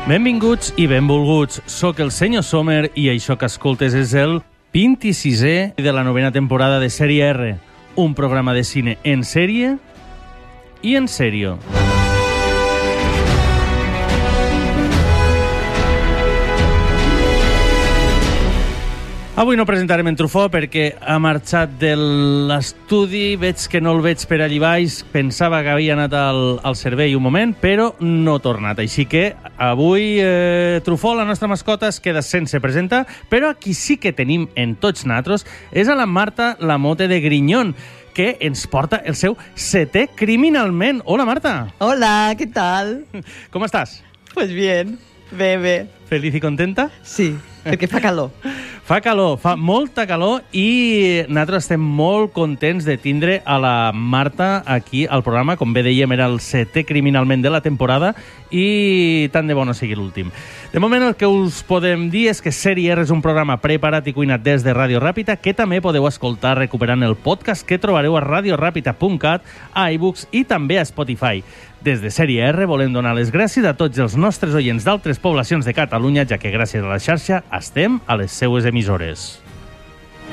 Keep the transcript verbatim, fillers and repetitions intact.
Benvinguts i benvolguts. Soc el senyor Sommer i això que escoltes és el vint-i-sisè de la novena temporada de Sèrie R, un programa de cine en sèrie i en sèrio. Avui no presentarem en Truffaut perquè ha marxat de l'estudi, veig que no el veig per allí baix, pensava que havia anat al, al servei un moment, però no ha tornat. Així que avui eh, Truffaut, la nostra mascota, es queda sense presentar, però aquí sí que tenim en tots nosaltres és a la Marta Lamote de Griñón, que ens porta el seu setè Criminalment. Hola, Marta. Hola, ¿qué tal? Com estàs? Pues bien, bé, bé. Feliz i contenta? Sí, perquè fa calor. Fa calor, fa molta calor i nosaltres estem molt contents de tindre a la Marta aquí al programa. Com bé dèiem, era el setè Criminalment de la temporada i tant de bo no sigui l'últim. De moment el que us podem dir és que Sèrie R és un programa preparat i cuinat des de Ràdio Ràpita, que també podeu escoltar recuperant el podcast que trobareu a radio ràpita punt cat, a iBooks i també a Spotify. Des de Sèrie R volem donar les gràcies a tots els nostres oients d'altres poblacions de Catalunya, ja que gràcies a la xarxa estem a les seues emissores.